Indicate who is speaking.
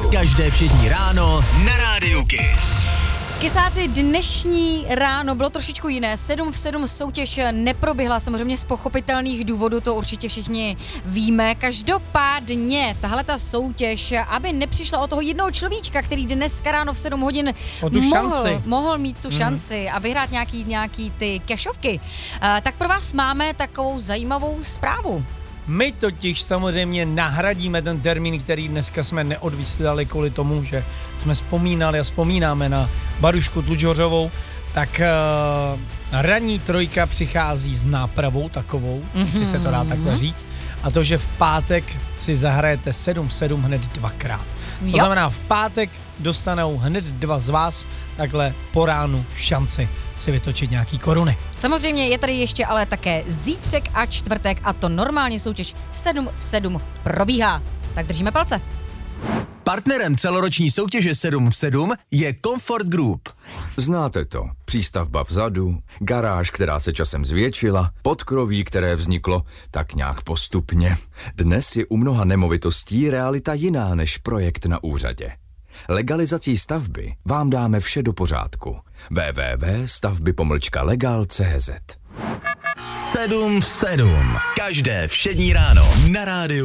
Speaker 1: Každé všední ráno na Rádiu Kiss.
Speaker 2: Kysáci, dnešní ráno bylo trošičku jiné. 7 v 7 soutěž neproběhla, samozřejmě z pochopitelných důvodů, to určitě všichni víme. Každopádně tahle ta soutěž, aby nepřišla o toho jednoho človíčka, který dneska ráno v 7 hodin mohl mít tu šanci a vyhrát nějaký ty kešovky, tak pro vás máme takovou zajímavou zprávu.
Speaker 3: My totiž samozřejmě nahradíme ten termín, který dneska jsme neodvysílali kvůli tomu, že jsme vzpomínali a vzpomínáme na Barušku Tlučhořovou, tak ranní trojka přichází s nápravou takovou, si se to dá takhle říct, a to, že v pátek si zahrajete 7 v 7 hned dvakrát. To znamená, v pátek dostanou hned dva z vás takhle po ránu šanci si vytočit nějaký koruny.
Speaker 2: Samozřejmě je tady ještě ale také zítřek a čtvrtek a to normálně soutěž 7 v 7 probíhá. Tak držíme palce.
Speaker 1: Partnerem celoroční soutěže 7 v 7 je Comfort Group.
Speaker 4: Znáte to. Přístavba vzadu, garáž, která se časem zvětšila, podkroví, které vzniklo tak nějak postupně. Dnes je u mnoha nemovitostí realita jiná než projekt na úřadě. Legalizací stavby vám dáme vše do pořádku. www.stavby-legal.cz
Speaker 1: 7 v 7. Každé všední ráno na Rádiu